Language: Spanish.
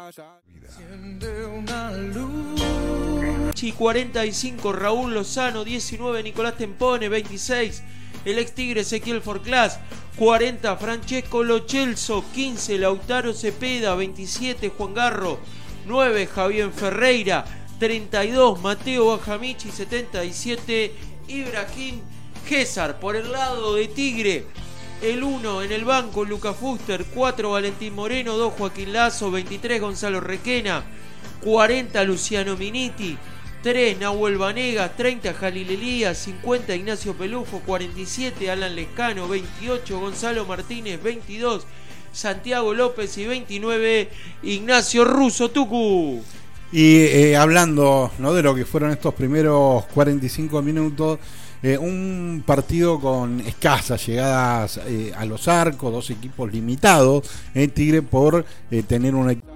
Chi 45, Raúl Lozano 19, Nicolás Tempone 26, el ex Tigre Ezequiel Forclás 40, Francesco Lochelso 15, Lautaro Cepeda 27, Juan Garro 9, Javier Ferreira 32, Mateo Bajamichi 77, Ibrahim César. Por el lado de Tigre, el 1 en el banco, Luca Fuster, 4, Valentín Moreno, 2, Joaquín Lazo, 23, Gonzalo Requena, 40, Luciano Miniti, 3, Nahuel Vanegas, 30, Jalil Elías, 50, Ignacio Pelufo, 47, Alan Lescano, 28, Gonzalo Martínez, 22, Santiago López y 29, Ignacio Russo Tucu. Y hablando, ¿no?, de lo que fueron estos primeros 45 minutos, un partido con escasas llegadas a los arcos, dos equipos limitados, Tigre por tener un